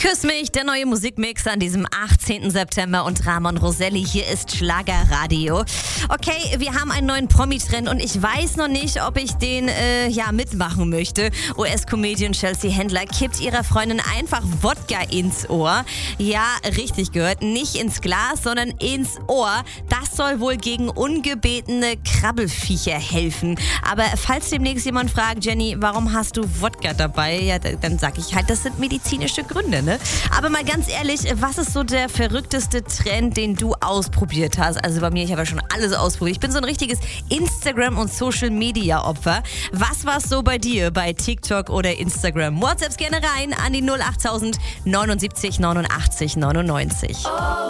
Küss mich, der neue Musikmix an diesem 18. September und Ramon Roselli. Hier ist Schlagerradio. Okay, wir haben einen neuen Promi-Trend und ich weiß noch nicht, ob ich den mitmachen möchte. US-Comedian Chelsea Handler kippt ihrer Freundin einfach Wodka ins Ohr. Ja, richtig gehört. Nicht ins Glas, sondern ins Ohr. Das soll wohl gegen ungebetene Krabbelfiecher helfen. Aber falls demnächst jemand fragt, Jenny, warum hast du Wodka dabei? Ja, dann sag ich halt, das sind medizinische Gründe, ne? Aber mal ganz ehrlich, was ist so der verrückteste Trend, den du ausprobiert hast? Also bei mir, ich habe ja schon alles ausprobiert. Ich bin so ein richtiges Instagram- und Social-Media-Opfer. Was war's so bei dir bei TikTok oder Instagram? WhatsApps gerne rein an die 08000 79 89 99.